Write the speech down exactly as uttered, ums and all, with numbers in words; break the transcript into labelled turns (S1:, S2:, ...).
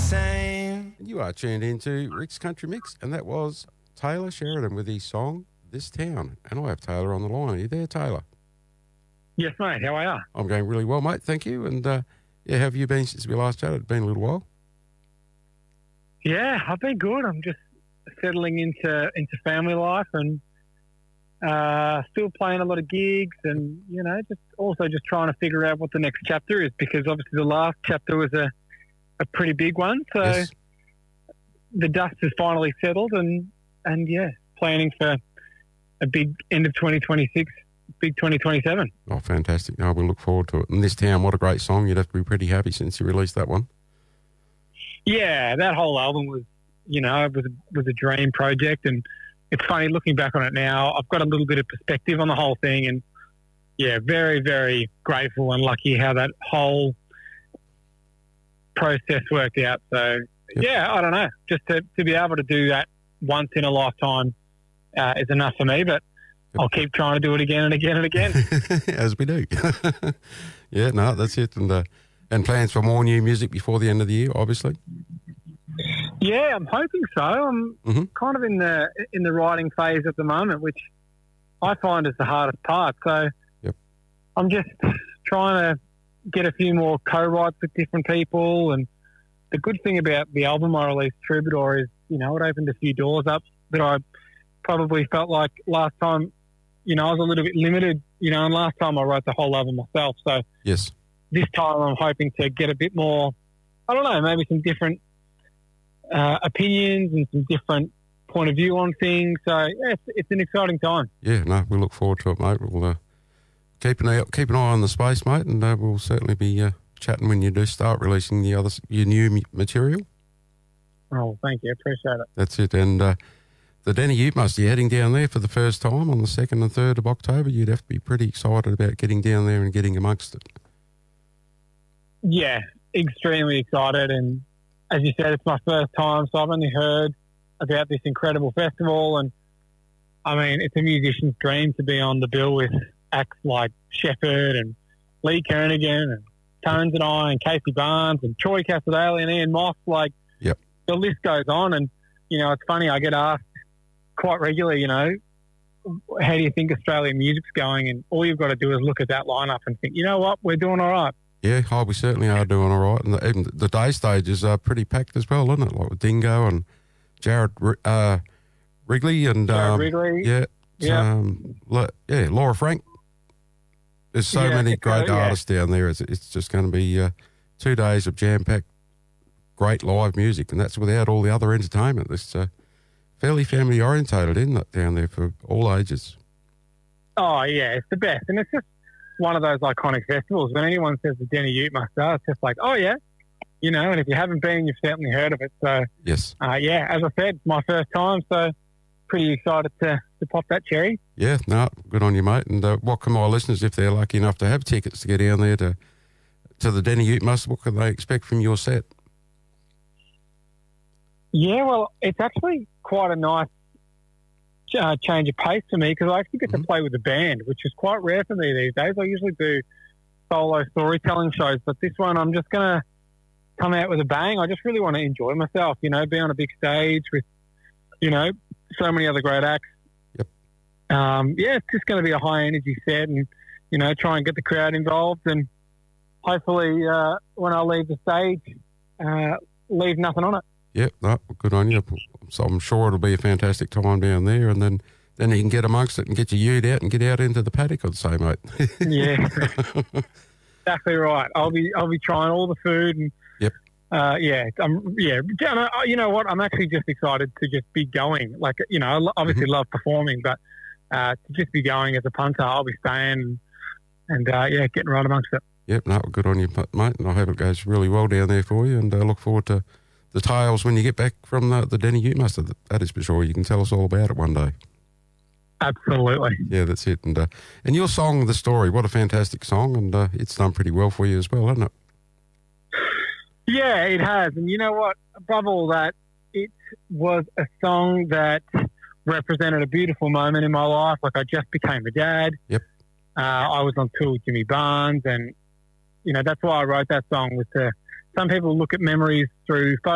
S1: same.
S2: You are tuned into Rick's Country Mix, and that was Taylor Sheridan with his song, This Town. And I have Taylor on the line. Are you there, Taylor?
S3: Yes, mate. How are you?
S2: I'm going really well, mate. Thank you. And, uh, yeah, how have you been since we last chatted? It's been a little while.
S3: Yeah, I've been good. I'm just settling into into family life and uh, still playing a lot of gigs and, you know, just also just trying to figure out what the next chapter is, because obviously the last chapter was a, a pretty big one. So
S2: Yes.
S3: the dust has finally settled and, and, yeah, planning for a big end of twenty twenty-six, big twenty twenty-seven.
S2: Oh, fantastic. No, we'll look forward to it. And This Town, what a great song. You'd have to be pretty happy since you released that one.
S3: Yeah, that whole album was, you know, it was, was a dream project. And it's funny looking back on it now, I've got a little bit of perspective on the whole thing. And, yeah, very, very grateful and lucky how that whole process worked out. So,
S2: Yep.
S3: yeah, I don't know. Just to, to be able to do that once in a lifetime uh, is enough for me. But I'll keep trying to do it again and again and again.
S2: As we do. Yeah, no, that's it. And uh, and plans for more new music before the end of the year, obviously.
S3: Yeah, I'm hoping so. I'm
S2: Mhm.
S3: kind of in the in the writing phase at the moment, which I find is the hardest part. So
S2: Yep.
S3: I'm just trying to get a few more co-writes with different people. And the good thing about the album I released, Troubadour, is, you know, it opened a few doors up that I probably felt like last time, you know, I was a little bit limited, you know, and last time I wrote the whole album myself. So
S2: Yes.
S3: this time I'm hoping to get a bit more, I don't know, maybe some different uh, opinions and some different point of view on things. So, yeah, it's, it's an exciting time.
S2: Yeah, no, we look forward to it, mate. We'll uh, keep an eye keep an eye on the space, mate, and uh, we'll certainly be uh, chatting when you do start releasing the other your new m- material.
S3: Oh, thank you. Appreciate it.
S2: That's it. And uh, the Denny Ute Muster, you're heading down there for the first time on the second and third of October. You'd have to be pretty excited about getting down there and getting amongst it.
S3: Yeah, extremely excited. And as you said, it's my first time, so I've only heard about this incredible festival. And, I mean, it's a musician's dream to be on the bill with acts like Shepherd and Lee Kernaghan and Tones and I and Casey Barnes and Troy Casadale and Ian Moss. Like,
S2: Yep.
S3: the list goes on. And, you know, it's funny, I get asked quite regularly, you know, how do you think Australian music's going? And all you've got to do is look at that lineup and think, you know what, we're doing all right.
S2: Yeah, oh, we certainly are doing all right. And the, even the day stages are pretty packed as well, isn't it? Like with Dingo and Jared uh, Wrigley and
S3: Jared
S2: um,
S3: Wrigley.
S2: yeah,
S3: Yeah.
S2: Um, La- yeah, Laura Frank. There's so
S3: Yeah,
S2: many
S3: it's,
S2: great
S3: uh, yeah.
S2: artists down there. It's, it's just going to be uh, two days of jam-packed, great live music, and that's without all the other entertainment. It's uh, fairly family-orientated, isn't it, down there for all ages?
S3: Oh, yeah, it's the best. And it's just one of those iconic festivals. When anyone says the Denny Ute Muster, it's just like, oh, yeah. You know, and if you haven't been, you've certainly heard of it. So,
S2: Yes.
S3: uh, yeah, as I said, my first time, so pretty excited to, to pop that cherry.
S2: Yeah, no, good on you, mate. And uh, what can my listeners, if they're lucky enough to have tickets to get down there to to the Denny Ute Muster, what can they expect from your set?
S3: Yeah, well, it's actually quite a nice uh, change of pace for me, because I actually get
S2: Mhm.
S3: to play with a band, which is quite rare for me these days. I usually do solo storytelling shows, but this one I'm just going to come out with a bang. I just really want to enjoy myself, you know, be on a big stage with, you know, so many other great acts.
S2: Yep.
S3: Um, yeah, it's just going to be a high energy set and, you know, try and get the crowd involved and hopefully uh, when I leave the stage, uh, leave nothing on it.
S2: Yep, no, good on you. So I'm sure it'll be a fantastic time down there, and then, then you can get amongst it and get your ute out and get out into the paddock, I'd say, mate.
S3: Yeah, exactly right. I'll be I'll be trying all the food and
S2: Yep.
S3: uh, yeah, I'm yeah. And I- You know what? I'm actually just excited to just be going. Like, you know, I lo- obviously
S2: Mm-hmm.
S3: love performing, but uh, to just be going as a punter, I'll be staying and uh, yeah, getting right amongst it.
S2: Yep, no, good on you, mate, and I hope it goes really well down there for you, and I uh, look forward to the tales when you get back from the, the Denny Ute Muster. That is for sure. You can tell us all about it one day.
S3: Absolutely.
S2: Yeah, that's it. And uh, and your song, The Story, what a fantastic song, and uh, it's done pretty well for you as well, hasn't it?
S3: Yeah, it has. And you know what? Above all that, it was a song that represented a beautiful moment in my life. Like, I just became a dad.
S2: Yep.
S3: Uh, I was on tour with Jimmy Barnes, and, you know, that's why I wrote that song, was to, some people look at memories through